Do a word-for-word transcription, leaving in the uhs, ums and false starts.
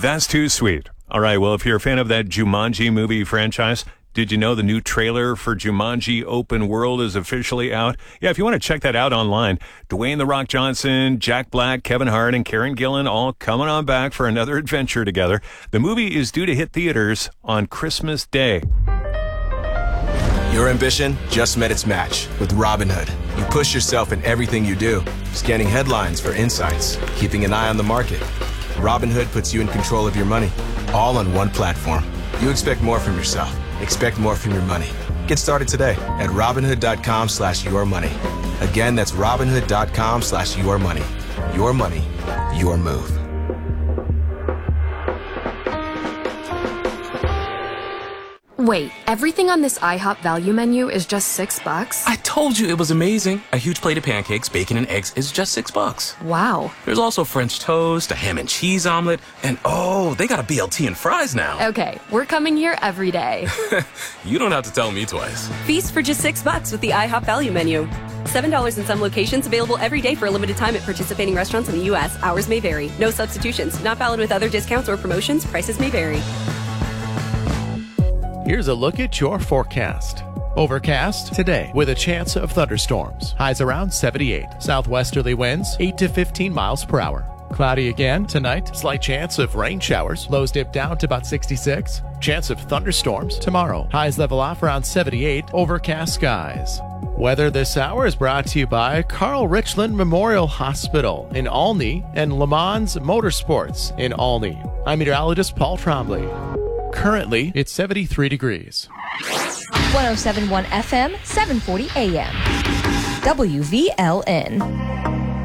That's too sweet. All right, well, if you're a fan of that Jumanji movie franchise, did you know the new trailer for Jumanji Open World is officially out? Yeah, if you want to check that out online, Dwayne "The Rock" Johnson, Jack Black, Kevin Hart, and Karen Gillan all coming on back for another adventure together. The movie is due to hit theaters on Christmas Day. Your ambition just met its match with Robinhood. You push yourself in everything you do, scanning headlines for insights, keeping an eye on the market. Robinhood puts you in control of your money, all on one platform. You expect more from yourself. Expect more from your money. Get started today at Robinhood.com slash your money. Again, that's Robinhood.com slash your money. Your money, your move. Wait, everything on this IHOP value menu is just six bucks? I told you it was amazing. A huge plate of pancakes, bacon, and eggs is just six bucks. Wow. There's also French toast, a ham and cheese omelet, and oh, they got a B L T and fries now. Okay, we're coming here every day. You don't have to tell me twice. Feast for just six bucks with the IHOP value menu. seven dollars in some locations, available every day for a limited time at participating restaurants in the U S. Hours may vary. No substitutions. Not valid with other discounts or promotions. Prices may vary. Here's a look at your forecast. Overcast today with a chance of thunderstorms. Highs around seventy-eight. Southwesterly winds eight to fifteen miles per hour. Cloudy again tonight. Slight chance of rain showers. Lows dip down to about sixty-six. Chance of thunderstorms tomorrow. Highs level off around seventy-eight. Overcast skies. Weather this hour is brought to you by Carl Richland Memorial Hospital in Olney and Le Mans Motorsports in Olney. I'm meteorologist Paul Trombley. Currently, it's seventy-three degrees. one oh seven point one F M, seven forty A M. W V L N.